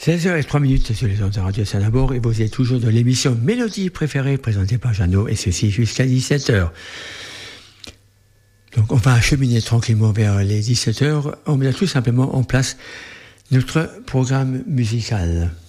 16h03 sur les ondes de Radio Saint-Labour et vous êtes toujours dans l'émission Mélodie préférée présentée par Jeannot et ceci jusqu'à 17h. Donc on va acheminer tranquillement vers les 17h. On met tout simplement en place notre programme musical.